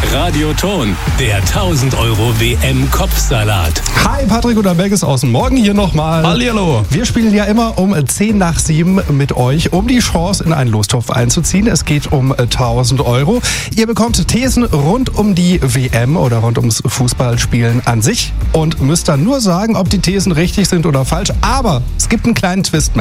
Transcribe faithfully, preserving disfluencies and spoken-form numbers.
Radioton, der tausend Euro W M-Kopfsalat. Hi, Patrick und Berges aus dem Morgen hier nochmal. Hallihallo. Wir spielen ja immer um zehn nach sieben mit euch, um die Chance in einen Lostopf einzuziehen. Es geht um tausend Euro. Ihr bekommt Thesen rund um die W M oder rund ums Fußballspielen an sich und müsst dann nur sagen, ob die Thesen richtig sind oder falsch. Aber es gibt einen kleinen Twist.